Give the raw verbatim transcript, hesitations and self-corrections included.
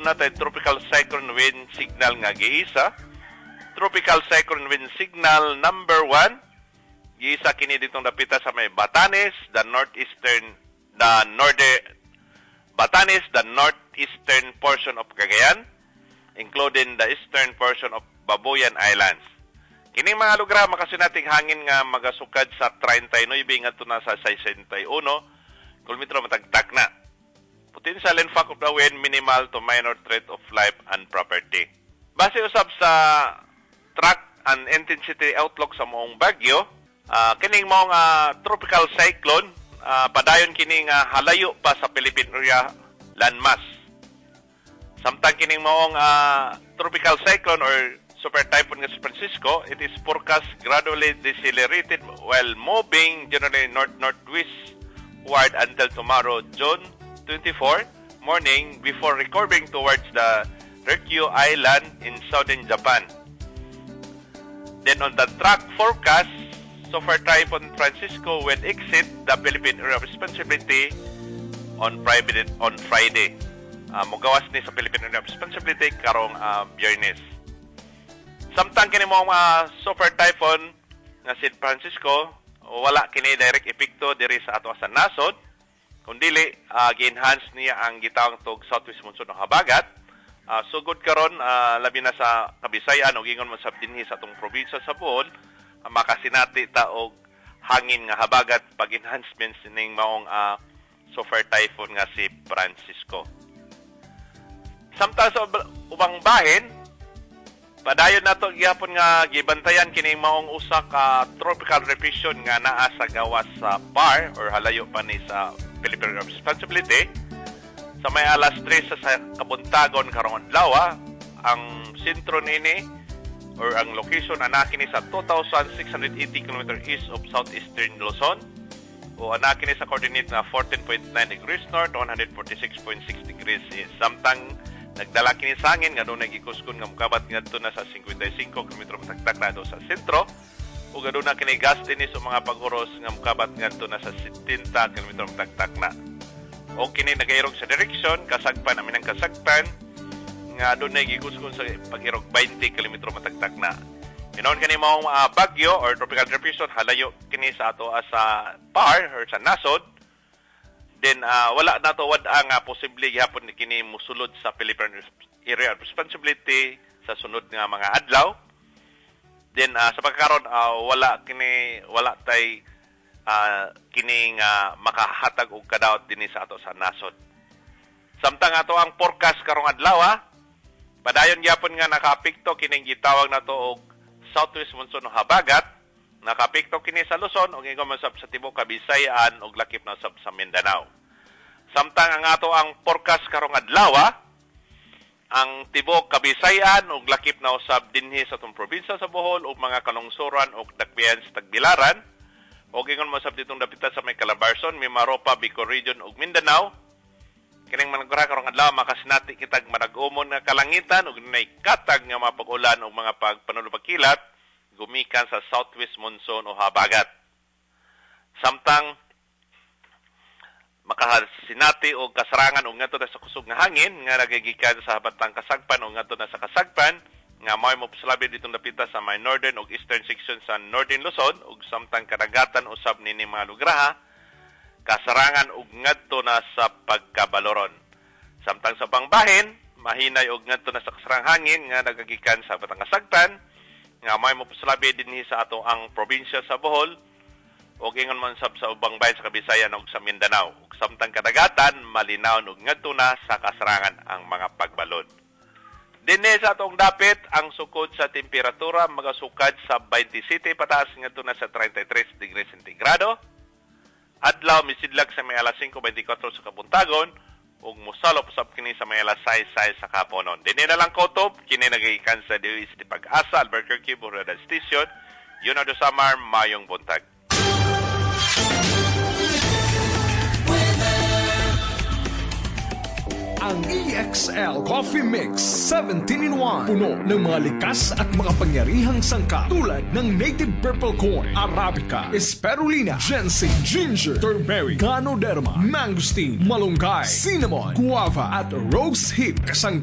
na tayo tropical cyclone wind signal nga giisa. Tropical cyclone wind signal number one. Giisa kini ditong dapita sa may Batanes, the northeastern, the northern Batanes, the northeastern portion of Cagayan, including the eastern portion of Babuyan Islands. Kining mga lugar makasinating hangin nga magasukad sa thirty-nine ngadto na sa sixty-one kilometro matagtak na. Potential impact of the wind minimal to minor threat of life and property. Base usab sa track and intensity outlook sa moong bagyo, uh, kining moong uh, tropical cyclone uh, padayon kining uh, halayo pa sa Philippine area landmass. Samtang kining moong uh, tropical cyclone or super typhoon nga San Francisco, it is forecast gradually decelerated while moving generally north-northwestward until tomorrow, June twenty-fourth morning, before recovering towards the Ryukyu Island in southern Japan. Then on the track forecast, Super Typhoon Francisco will exit the Philippine area of responsibility on Friday. On Friday, uh, mugawas ni sa Philippine area of responsibility karong uh, Biyernes. Samtang kini mo uh, super typhoon nga San Francisco, wala kini direct epekto diri sa ato sa nasod, kundili uh, gi-enhance niya ang gitawag tog southwest monsoon ng habagat. Uh, sugod karon uh, labi na sa Kabisayan ug ingon man sa dinhi sa atong probinsya sa Bohol, uh, makasinati ta og hangin nga habagat pag enhancements ning maong uh, super typhoon nga si Francisco. Samtang sa ubang bahin, padayon nato gihapon nga gibantayan kining maong usa ka tropical depression nga naa sa gawas sa bar or halayo pa ni sa Philippine responsibility. Sa may alas tres sa kabuntagon karong adlaw, ang sentro nini or ang location ana kini sa two thousand six hundred eighty kilometers east of southeastern Luzon o ana kini sa coordinate na fourteen point nine degrees north, one hundred forty-six point six degrees east. Samtang nagdala kini sa hangin nga doon nagikuskon nga mukabat ngadto na sa fifty-five kilometro matagtak na do sa sentro ug aduna kini gas dinhi sa mga paghuros nga mukabat ngadto na sa seventy kilometro matagtak na. O kini nagairog sa direksyon kasagpan amin ang kasagpan nga doon nagikuskon sa paghirog twenty kilometro matagtak na. Inon kani mao uh, bagyo or tropical depression halayo kini sa ato sa par or sa nasod. Then uh, wala na to wad ang uh, posible gihapon kini musulod sa Philippine area of responsibility sa sunod nga mga adlaw. Then uh, sa pagkakaroon uh, wala kini wala tay uh, kini nga makahatag og kadaot dinhi sa ato sa nasod. Samtang ato ang forecast karong adlaw, padayon gihapon nga nakaapekto kining gitawag nato og southwest monsoon habagat. Nakapekto kini sa Luzon ug ingon man sab sa tibuok Kabisayan ug lakip na sab sa Mindanao. Samtang ang ato ang forecast karong adlaw, ang tibuok Kabisayan ug lakip na usab dinhi sa atong probinsya sa Bohol ug mga kalungsuran ug dakbayan sa Tagbilaran ug ingon man sab ditong dapitan sa may Calabarzon, Mimaropa, Bicol Region ug Mindanao. Kining managura karong adlaw makasinati kitag manag-umon nga kalangitan ug nay katag nga mapag-ulan ug mga pagpanulupagkilat gumikan sa southwest monsoon o habagat. Samtang makasinati o kasarangan o ngadto na sa kusog nga hangin nga nagagikan sa habatang kasagpan o ngadto na sa kasagpan nga mao mo paslabi ditong dapita sa may northern ug eastern section sa northern Luzon ug samtang kadagatan usab nini mga lugar kasarangan ug ngadto na sa pagkabaloron. Samtang sa pangbahin mahinay og ngadto na sa kasarang hangin nga nagagikan sa habatang kasagpan nga may mopaslabi dinhi sa ato ang probinsya sa Bohol ug ingon man sab sa ubang bahin sa Kabisayan ug sa Mindanao ug samtang kadagatan malinaw ug ngadto na sa kasarangan ang mga pagbalod. Dinhi sa atong dapit ang sukod sa temperatura magasukad sa twenty-seven pataas ngadto na sa thirty-three degrees centigrado. Adlaw misidlag sa may alas five twenty-four sa kabuntagon ug mosalop usab kini sa may alas six sa kaponon. Dinhi na lang kotob kini nagikan sa D O S T Pag-asa Albuquerque Borada Station. Yun na do Samar mayong buntag. Ang E X L Coffee Mix seventeen in one. Puno ng mga likas at makapangyarihang sangkap tulad ng native purple corn, arabica, spirulina, ginseng, ginger, turmeric, ganoderma, mangosteen, malunggay, cinnamon, guava at rose hip kasangkap